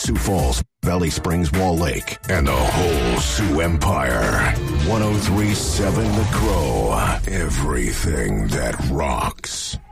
Sioux Falls, Valley Springs, Wall Lake, and the whole Sioux Empire. 103.7 The Crow. Everything that rocks.